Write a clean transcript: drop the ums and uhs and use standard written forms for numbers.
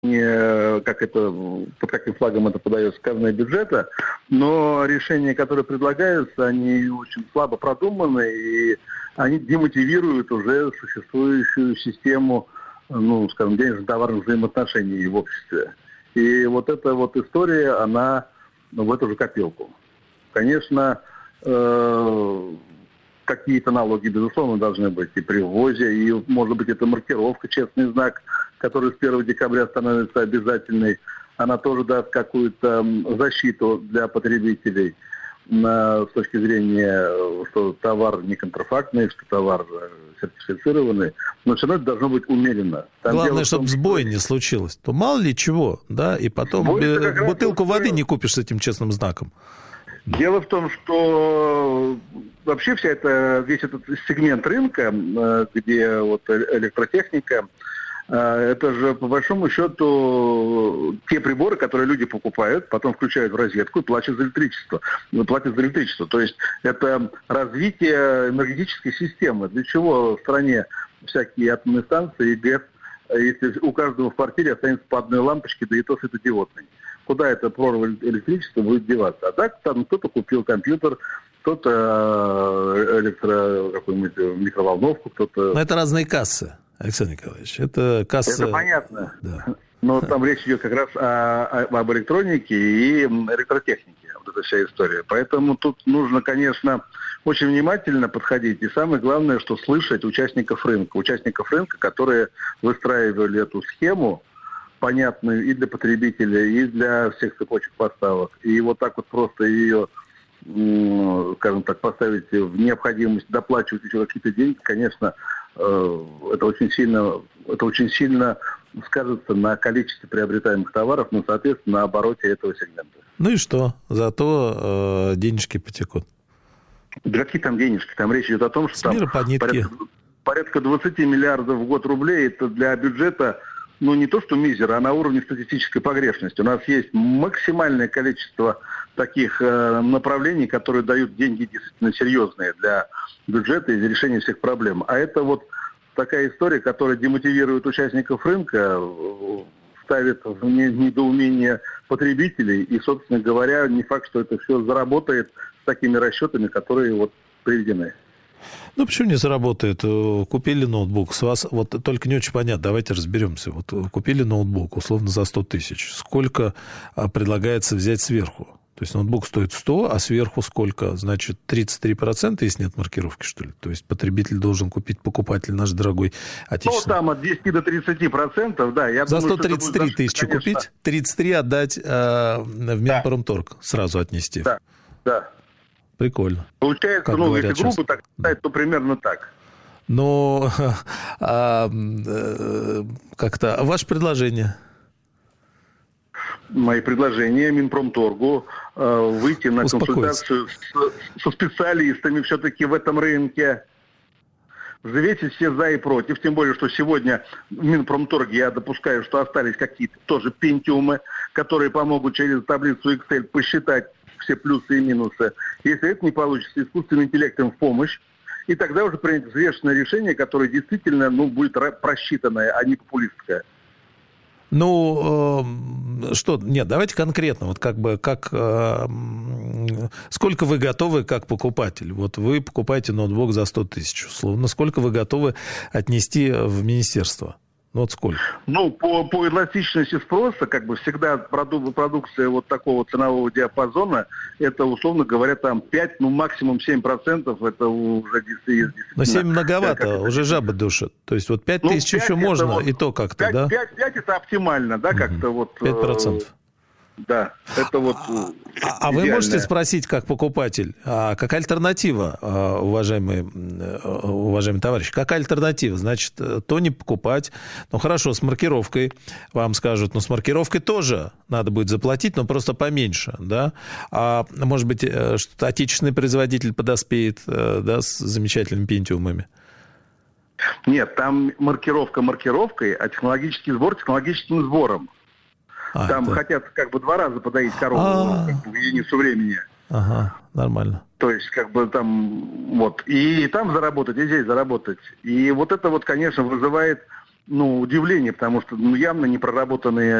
как это, под каким флагом это подается, казна бюджета, но решения, которые предлагаются, они очень слабо продуманы, и они демотивируют уже существующую систему, скажем, денежно-товарных взаимоотношений в обществе. И вот эта вот история, она в эту же копилку. Конечно, какие-то налоги, безусловно, должны быть и при ввозе, и, может быть, это маркировка, честный знак, который с 1 декабря становится обязательной. Она тоже даст какую-то защиту для потребителей с точки зрения, что товар не контрафактный, что товар сертифицированный, но все равно это должно быть умеренно. Главное, чтобы сбоя не случилось. То мало ли чего, да, и потом бутылку воды не купишь с этим честным знаком. Дело в том, что вообще весь этот сегмент рынка, где вот электротехника, это же, по большому счету, те приборы, которые люди покупают, потом включают в розетку и платят за электричество. То есть это развитие энергетической системы. Для чего в стране всякие атомные станции и ГЭС, если у каждого в квартире останется по одной лампочке, да и то светодиодной? Куда эта прорва электричества будет деваться? А так там кто-то купил компьютер, кто-то какую-нибудь микроволновку, кто-то... Но это разные кассы, Александр Николаевич. Это кассы... Это понятно. Да. Но там речь идет как раз об электронике и электротехнике. Вот эта вся история. Поэтому тут нужно, конечно, очень внимательно подходить. И самое главное, что слышать участников рынка. Которые выстраивали эту схему, понятную и для потребителя, и для всех цепочек поставок. И вот так вот просто ее, скажем так, поставить в необходимость доплачивать еще какие-то деньги, конечно, это очень сильно скажется на количестве приобретаемых товаров, но, соответственно, на обороте этого сегмента. Ну и что? Зато денежки потекут. Да какие там денежки? Там речь идет о том, что там порядка 20 миллиардов в год рублей, это для бюджета, не то что мизер, а на уровне статистической погрешности. У нас есть максимальное количество таких направлений, которые дают деньги действительно серьезные для бюджета и для решения всех проблем. А это вот такая история, которая демотивирует участников рынка, ставит в недоумение потребителей. И, собственно говоря, не факт, что это все заработает с такими расчетами, которые вот приведены. Почему не заработает? Купили ноутбук, с вас, вот только не очень понятно, давайте разберемся. Вот купили ноутбук, условно, за 100 тысяч. Сколько предлагается взять сверху? То есть ноутбук стоит 100, а сверху сколько? Значит, 33%, если нет маркировки, что ли? То есть потребитель должен купить, покупатель наш дорогой отечественный. Там от 10 до 30%, да. Я за думаю, 133 тысячи купить, 33 отдать в Минпромторг, сразу отнести. Да. Прикольно. Получается, если грубо так сказать, то примерно так. Но как-то ваше предложение? Мои предложения Минпромторгу выйти на консультацию со специалистами все-таки в этом рынке, взвесить все за и против, тем более, что сегодня в Минпромторге я допускаю, что остались какие-то тоже пентиумы, которые помогут через таблицу Excel посчитать все плюсы и минусы. Если это не получится, искусственным интеллектом в помощь, и тогда уже принять взвешенное решение, которое действительно будет просчитанное, а не популистское. Давайте конкретно, сколько вы готовы как покупатель? Вот вы покупаете ноутбук за 100 тысяч, условно. Сколько вы готовы отнести в министерство? Сколько? По эластичности спроса, всегда продукция вот такого ценового диапазона, это, условно говоря, там 5, максимум 7%, это уже действительно... Но 7 многовато, уже жаба душит. То есть 5 тысяч еще можно, и то как-то, 5, да? 5 это оптимально, да, как-то 5%. Да, это А вы можете спросить, как покупатель, какая альтернатива, уважаемый товарищ, какая альтернатива? Значит, то не покупать, хорошо, с маркировкой, вам скажут, с маркировкой тоже надо будет заплатить, но просто поменьше, да? А может быть, что-то отечественный производитель подоспеет, да, с замечательными пентиумами? Нет, там маркировка маркировкой, а технологический сбор технологическим сбором. Там хотят 2 раза подоить корову в единицу времени. Ага, нормально. То есть, там, и там заработать, и здесь заработать. И вот это, конечно, вызывает удивление, потому что явно не проработанные